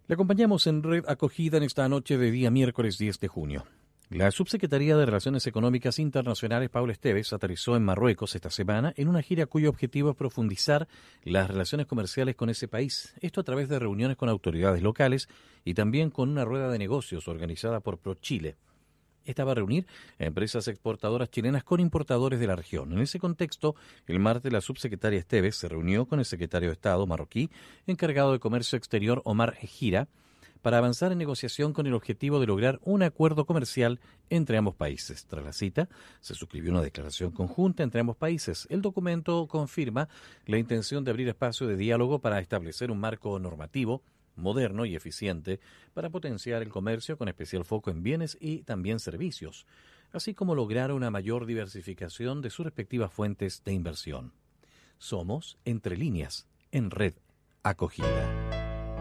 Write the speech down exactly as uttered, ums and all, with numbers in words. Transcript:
Le acompañamos en Red Acogida en esta noche de día miércoles diez de junio. La Subsecretaría de Relaciones Económicas Internacionales, Paula Esteves, aterrizó en Marruecos esta semana en una gira cuyo objetivo es profundizar las relaciones comerciales con ese país. Esto a través de reuniones con autoridades locales y también con una rueda de negocios organizada por ProChile. Esta va a reunir a empresas exportadoras chilenas con importadores de la región. En ese contexto, el martes la subsecretaria Esteves se reunió con el secretario de Estado marroquí, encargado de Comercio Exterior, Omar Ejira, para avanzar en negociación con el objetivo de lograr un acuerdo comercial entre ambos países. Tras la cita, se suscribió una declaración conjunta entre ambos países. El documento confirma la intención de abrir espacio de diálogo para establecer un marco normativo moderno y eficiente para potenciar el comercio con especial foco en bienes y también servicios, así como lograr una mayor diversificación de sus respectivas fuentes de inversión. Somos Entre Líneas en Red Acogida.